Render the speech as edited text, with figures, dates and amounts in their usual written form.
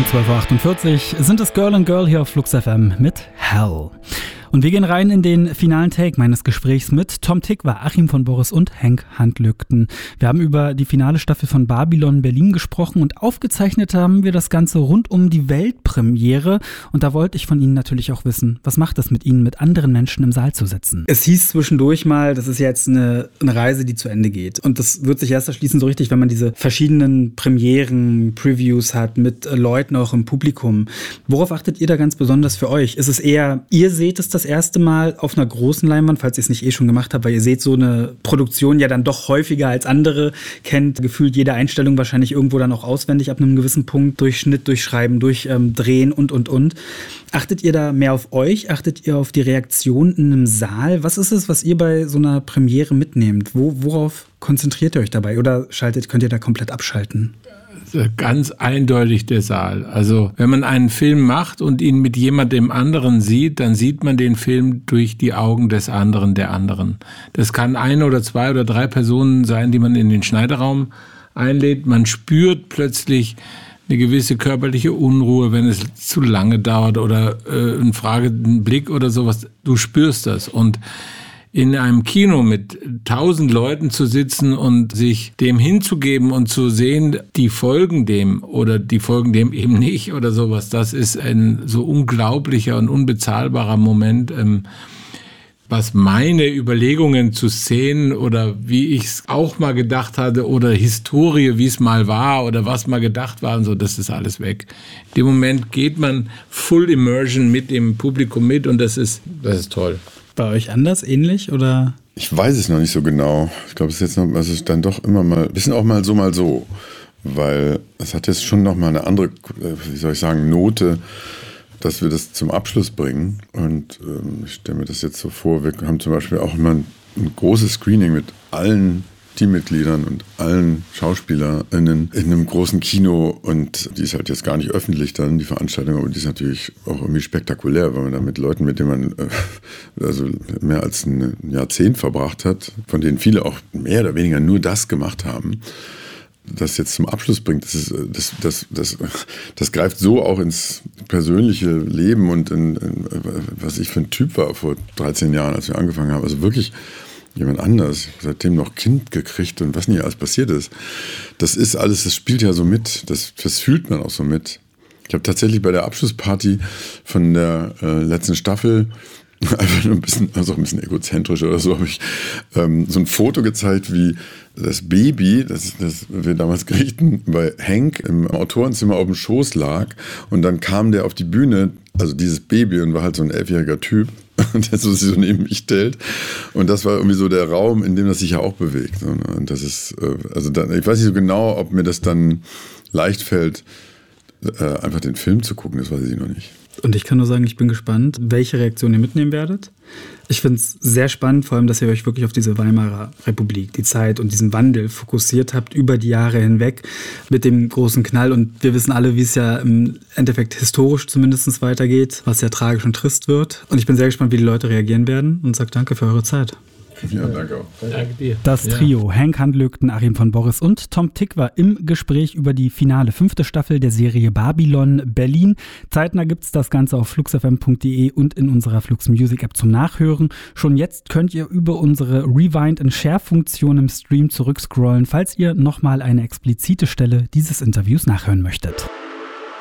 12.48 Uhr sind es Girl and Girl hier auf Flux FM mit Hell. Und wir gehen rein in den finalen Take meines Gesprächs mit Tom Tykwer, Achim von Boris und Henk Handlügten. Wir haben über die finale Staffel von Babylon Berlin gesprochen und aufgezeichnet haben wir das Ganze rund um die Weltpremiere. Und da wollte ich von Ihnen natürlich auch wissen, was macht es mit Ihnen, mit anderen Menschen im Saal zu sitzen? Es hieß zwischendurch mal, das ist jetzt eine Reise, die zu Ende geht. Und das wird sich erst erschließen so richtig, wenn man diese verschiedenen Premieren, Previews hat mit Leuten auch im Publikum. Worauf achtet ihr da ganz besonders für euch? Ist es eher, ihr seht es das erste Mal auf einer großen Leinwand, falls ihr es nicht schon gemacht habt, weil ihr seht so eine Produktion ja dann doch häufiger als andere, kennt gefühlt jede Einstellung wahrscheinlich irgendwo dann auch auswendig ab einem gewissen Punkt, durch Schnitt, durch Schreiben, durch Drehen und. Achtet ihr da mehr auf euch? Achtet ihr auf die Reaktion in einem Saal? Was ist es, was ihr bei so einer Premiere mitnehmt? Worauf konzentriert ihr euch dabei? Oder könnt ihr da komplett abschalten? Ganz eindeutig der Saal. Also wenn man einen Film macht und ihn mit jemandem anderen sieht, dann sieht man den Film durch die Augen des anderen, der anderen. Das kann 1 oder 2 oder 3 Personen sein, die man in den Schneideraum einlädt. Man spürt plötzlich eine gewisse körperliche Unruhe, wenn es zu lange dauert oder ein Blick oder sowas. Du spürst das. Und in einem Kino mit 1000 Leuten zu sitzen und sich dem hinzugeben und zu sehen, die folgen dem oder die folgen dem eben nicht oder sowas, das ist ein so unglaublicher und unbezahlbarer Moment, was meine Überlegungen zu Szenen oder wie ich es auch mal gedacht hatte oder Historie, wie es mal war oder was mal gedacht war und so, das ist alles weg. In dem Moment geht man Full Immersion mit dem Publikum mit und das ist toll. Bei euch anders, ähnlich oder? Ich weiß es noch nicht so genau. Ich glaube, es ist jetzt noch, also es ist dann doch immer mal, ein bisschen auch mal so. Weil es hat jetzt schon noch mal eine andere, Note, dass wir das zum Abschluss bringen. Und ich stelle mir das jetzt so vor, wir haben zum Beispiel auch immer ein großes Screening mit allen Teammitgliedern und allen SchauspielerInnen in einem großen Kino und die ist halt jetzt gar nicht öffentlich dann, die Veranstaltung, aber die ist natürlich auch irgendwie spektakulär, weil man da mit Leuten, mit denen man also mehr als ein Jahrzehnt verbracht hat, von denen viele auch mehr oder weniger nur das gemacht haben, das jetzt zum Abschluss bringt, das greift so auch ins persönliche Leben und in was ich für ein Typ war vor 13 Jahren, als wir angefangen haben, also wirklich jemand anders. Ich habe seitdem noch Kind gekriegt und was nicht alles passiert ist. Das ist alles, das spielt ja so mit. Das fühlt man auch so mit. Ich habe tatsächlich bei der Abschlussparty von der letzten Staffel einfach nur ein bisschen egozentrisch oder so, habe ich so ein Foto gezeigt, wie das Baby, das wir damals kriegten, bei Henk im Autorenzimmer auf dem Schoß lag und dann kam der auf die Bühne, also dieses Baby, und war halt so ein 11-jähriger Typ, der so sich so neben mich stellt. Und das war irgendwie so der Raum, in dem das sich ja auch bewegt. Und das ist, ich weiß nicht so genau, ob mir das dann leicht fällt, einfach den Film zu gucken, das weiß ich noch nicht. Und ich kann nur sagen, ich bin gespannt, welche Reaktion ihr mitnehmen werdet. Ich finde es sehr spannend, vor allem, dass ihr euch wirklich auf diese Weimarer Republik, die Zeit und diesen Wandel fokussiert habt über die Jahre hinweg mit dem großen Knall. Und wir wissen alle, wie es ja im Endeffekt historisch zumindest weitergeht, was ja tragisch und trist wird. Und ich bin sehr gespannt, wie die Leute reagieren werden und sage danke für eure Zeit. Ja, danke auch. Danke dir. Das Trio, Henk Handlügten, Achim von Boris und Tom Tykwer im Gespräch über die finale 5. Staffel der Serie Babylon Berlin. Zeitnah gibt's das Ganze auf fluxfm.de und in unserer Flux Music App zum Nachhören. Schon jetzt könnt ihr über unsere Rewind-and-Share-Funktion im Stream zurückscrollen, falls ihr nochmal eine explizite Stelle dieses Interviews nachhören möchtet.